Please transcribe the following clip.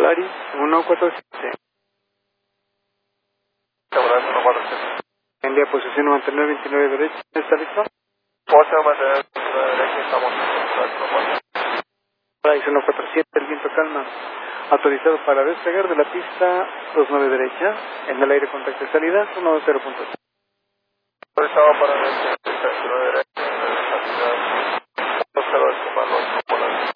Polaris 147. Polaris 147. Envía posición mantener 29 derecha. ¿Está listo? Posición mantener 29 derecha, estamos en Polaris 147. Polaris 147, el viento calma. Autorizado para despegar de la pista 29 derecha. En el aire contacto de salida 120.3. Autorizado para despegar 29 derecha, en el aire salida 120.